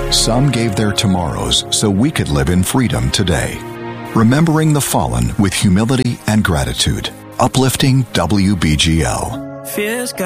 Some gave their tomorrows so we could live in freedom today. Remembering the fallen with humility and gratitude. Uplifting WBGL. Fears